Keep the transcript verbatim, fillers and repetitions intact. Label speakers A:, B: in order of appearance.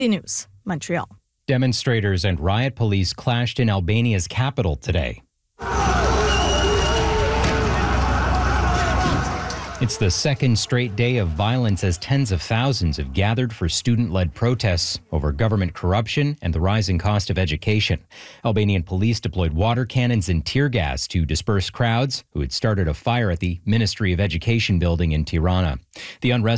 A: News, Montreal.
B: Demonstrators and riot police clashed in Albania's capital today. It's the second straight day of violence as tens of thousands have gathered for student-led protests over government corruption and the rising cost of education. Albanian police deployed water cannons and tear gas to disperse crowds who had started a fire at the Ministry of Education building in Tirana. The unrest